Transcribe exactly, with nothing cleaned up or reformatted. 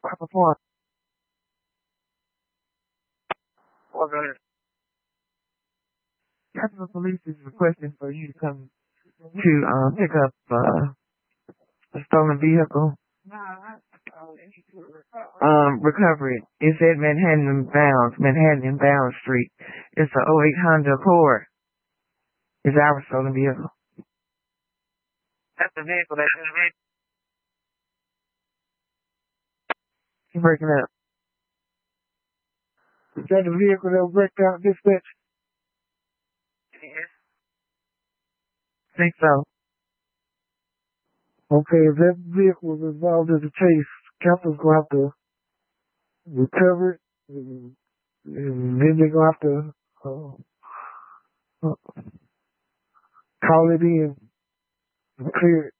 Report. Well, the Capitol Police is requesting for you to come to um, pick up uh, a stolen vehicle. Um, recovery. It's at Manhattan and Bounds, Manhattan and Bounds Street. It's a oh eight Honda Accord. It's our stolen vehicle. That's the vehicle that's in the vehicle. You're breaking up. Is that the vehicle that was wrecked out dispatch? Yes. I think so. Okay, if that vehicle was involved in the chase, Capitol's going to have to recover it, and then they're going to have to uh, uh, call it in and clear it.